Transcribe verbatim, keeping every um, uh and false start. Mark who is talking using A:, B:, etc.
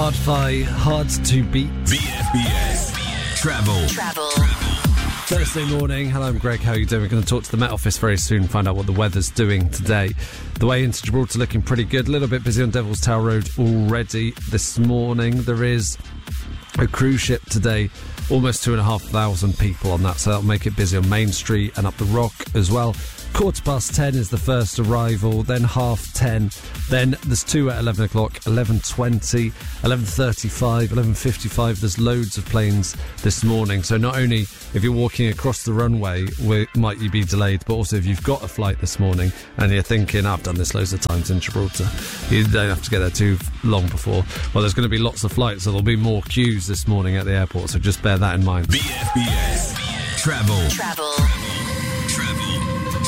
A: Hard Fi, hard to beat.
B: V F B S Travel.
C: Travel.
A: Thursday morning. Hello, I'm Greg. How are you doing? We're going to talk to the Met Office very soon, find out what the weather's doing today. The way into Gibraltar looking pretty good. A little bit busy on Devil's Tower Road already this morning. There is a cruise ship today. Almost two and a half thousand people on that, so that'll make it busy on Main Street and up the Rock as well. Quarter past ten is the first arrival, then half ten, then there's two at eleven o'clock, eleven twenty, eleven thirty-five, eleven fifty-five. There's loads of planes this morning, so not only if you're walking across the runway might you be delayed, but also if you've got a flight this morning and you're thinking, I've done this loads of times in Gibraltar, you don't have to get there too long before. Well, there's going to be lots of flights, so there'll be more queues this morning at the airport, so just bear that in mind.
B: V F B S Travel.
C: Travel.